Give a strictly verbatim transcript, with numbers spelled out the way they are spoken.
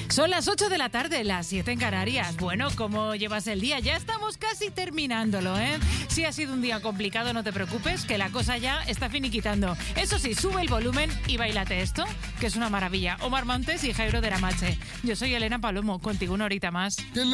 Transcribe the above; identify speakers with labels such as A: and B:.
A: Son las ocho de la tarde, las siete en Canarias. Bueno, ¿cómo llevas el día? Ya estamos casi terminándolo, ¿eh? Si ha sido un día complicado, no te preocupes, que la cosa ya está finiquitando. Eso sí, sube el volumen y bailate esto, que es una maravilla. Omar Montes y Jairo de la Mache. Yo soy Elena Palomo, contigo una horita más.